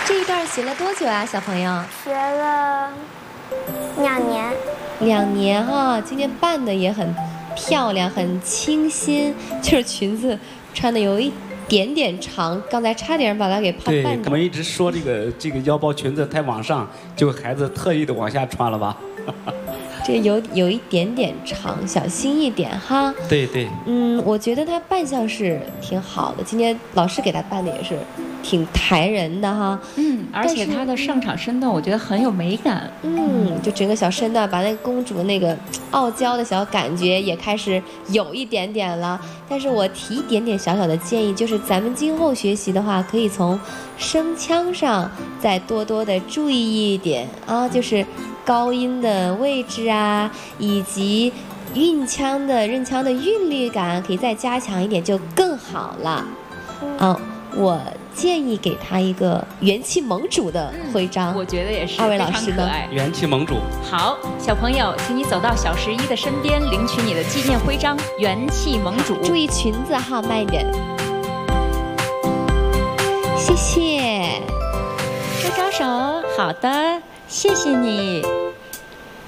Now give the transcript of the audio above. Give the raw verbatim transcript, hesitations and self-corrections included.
这一段学了多久啊，小朋友？ 学了两年。 两年哈、哦，今天扮的也很漂亮，很清新，就是裙子穿的有一点点长，刚才差点把它给绊对， 绊着。 我们一直说这个这个腰包裙子太往上，就孩子特意的往下穿了吧。 这有有一点点长，小心一点哈。 对对。 嗯，我觉得他扮相是挺好的，今天老师给他扮的也是挺抬人的哈。 嗯，而且他的上场身段我觉得很有美感。 嗯，就整个小身段把那个公主那个傲娇的小感觉也开始有一点点了。但是我提一点点小小的建议，就是咱们今后学习的话，可以从声腔上再多多的注意一点啊，就是高音的位置啊，以及韵腔的认腔的韵律感，可以再加强一点就更好了。啊，我建议给他一个元气盟主的徽章。 嗯、我觉得也是， 二位老师呢？ 元气盟主。 好，小朋友，请你走到小十一的身边，领取你的纪念徽章——元气盟主。 注意裙子哈，慢一点。谢谢。 招招手，好的，谢谢你。